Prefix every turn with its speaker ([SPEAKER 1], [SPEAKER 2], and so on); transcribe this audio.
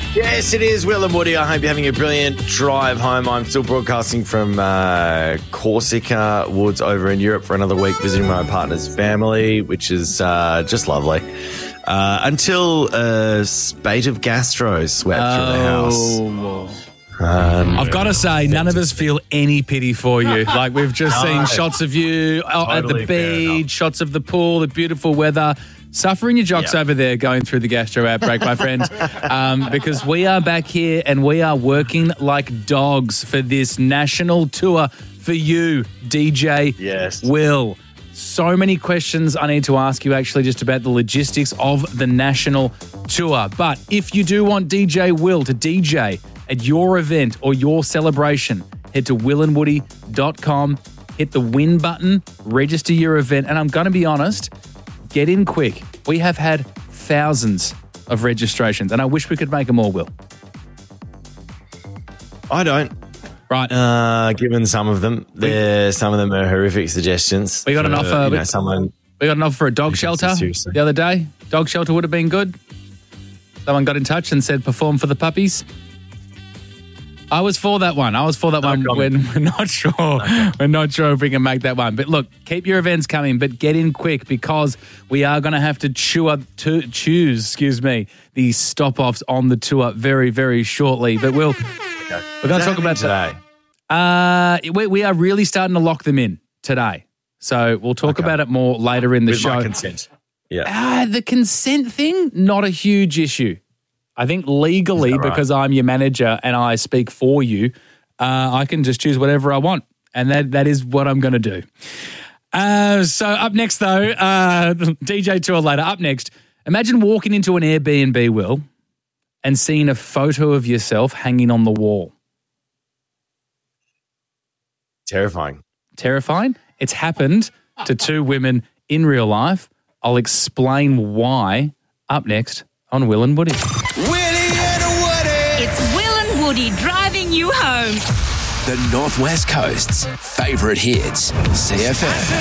[SPEAKER 1] Yes, it is Will and Woody. I hope you're having a brilliant drive home. I'm still broadcasting from Corsica Woods over in Europe for another week, visiting my partner's family, which is just lovely. Until a spate of gastro swept through the house.
[SPEAKER 2] I've got to say, none of us feel any pity for you. Like, we've just seen shots of you at the beach, shots of the pool, the beautiful weather. Suffering your jocks over there going through the gastro outbreak, my friend, because we are back here and we are working like dogs for this national tour for you, DJ Will. So many questions I need to ask you actually just about the logistics of the national tour. But if you do want DJ Will to DJ at your event or your celebration, head to willandwoody.com, hit the win button, register your event. And I'm going to be honest, get in quick. We have had thousands of registrations and I wish we could make them all, Will.
[SPEAKER 1] I don't.
[SPEAKER 2] Right.
[SPEAKER 1] Given some of them, some of them are horrific suggestions.
[SPEAKER 2] We got an offer. We got an offer for a dog shelter the other day. Dog shelter would have been good. Someone got in touch and said perform for the puppies. I was for that one. When we're not sure. Okay. We're not sure if we can make that one. But look, keep your events coming, but get in quick because we are going to have to choose the stop-offs on the tour very, very shortly. But we're going to talk about
[SPEAKER 1] today.
[SPEAKER 2] We are really starting to lock them in today. So we'll talk about it more later in the show.
[SPEAKER 1] With my consent. Yeah.
[SPEAKER 2] The consent thing, not a huge issue. I think legally, because I'm your manager and I speak for you, I can just choose whatever I want. And that is what I'm going to do. So up next, though, DJ tour later. Up next, imagine walking into an Airbnb, Will, and seeing a photo of yourself hanging on the wall.
[SPEAKER 1] Terrifying.
[SPEAKER 2] Terrifying? It's happened to two women in real life. I'll explain why up next on Will and Woody.
[SPEAKER 3] Willie and Woody.
[SPEAKER 4] It's Will and Woody driving you home.
[SPEAKER 3] The Northwest Coast's favourite hits, CFM.